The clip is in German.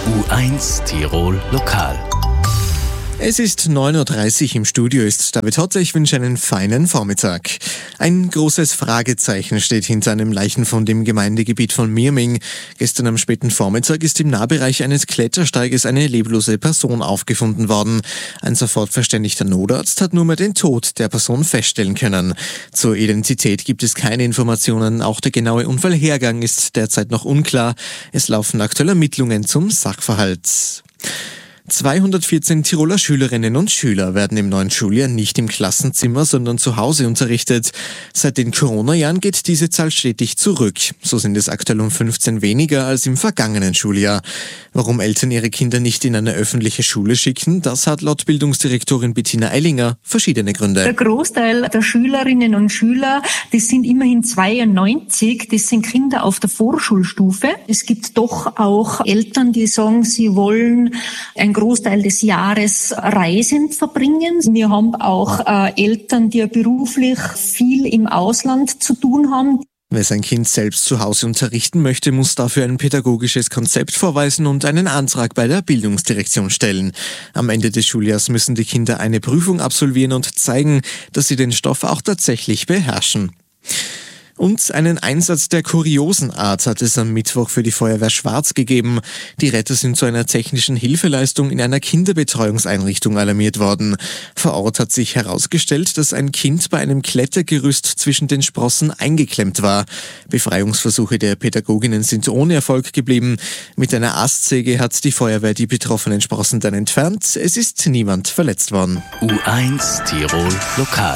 U1 Tirol Lokal. Es ist 9.30 Uhr, im Studio ist David Hotter. Ich wünsche einen feinen Vormittag. Ein großes Fragezeichen steht hinter einem Leichenfund im Gemeindegebiet von Mirming. Gestern am späten Vormittag ist im Nahbereich eines Klettersteiges eine leblose Person aufgefunden worden. Ein sofort verständigter Notarzt hat nur mehr den Tod der Person feststellen können. Zur Identität gibt es keine Informationen. Auch der genaue Unfallhergang ist derzeit noch unklar. Es laufen aktuell Ermittlungen zum Sachverhalt. 214 Tiroler Schülerinnen und Schüler werden im neuen Schuljahr nicht im Klassenzimmer, sondern zu Hause unterrichtet. Seit den Corona-Jahren geht diese Zahl stetig zurück. So sind es aktuell um 15 weniger als im vergangenen Schuljahr. Warum Eltern ihre Kinder nicht in eine öffentliche Schule schicken, das hat laut Bildungsdirektorin Bettina Eilinger verschiedene Gründe. Der Großteil der Schülerinnen und Schüler, das sind immerhin 92, das sind Kinder auf der Vorschulstufe. Es gibt doch auch Eltern, die sagen, sie wollen einen Großteil des Jahres reisend verbringen. Wir haben auch Eltern, die beruflich viel im Ausland zu tun haben. Wer sein Kind selbst zu Hause unterrichten möchte, muss dafür ein pädagogisches Konzept vorweisen und einen Antrag bei der Bildungsdirektion stellen. Am Ende des Schuljahres müssen die Kinder eine Prüfung absolvieren und zeigen, dass sie den Stoff auch tatsächlich beherrschen. Und einen Einsatz der kuriosen Art hat es am Mittwoch für die Feuerwehr Schwarz gegeben. Die Retter sind zu einer technischen Hilfeleistung in einer Kinderbetreuungseinrichtung alarmiert worden. Vor Ort hat sich herausgestellt, dass ein Kind bei einem Klettergerüst zwischen den Sprossen eingeklemmt war. Befreiungsversuche der Pädagoginnen sind ohne Erfolg geblieben. Mit einer Astsäge hat die Feuerwehr die betroffenen Sprossen dann entfernt. Es ist niemand verletzt worden. U1 Tirol Lokal.